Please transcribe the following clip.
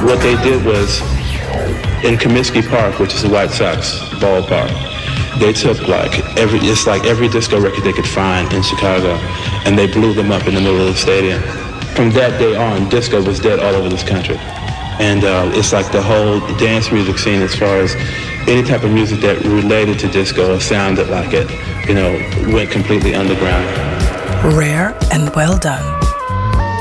What they did was, in Comiskey Park, which is the White Sox ballpark, they took it's like every disco record they could find in Chicago, and they blew them up in the middle of the stadium. From that day on, disco was dead all over this country. And it's like the whole dance music scene, as far as any type of music that related to disco or sounded like it, went completely underground. Rare and well done.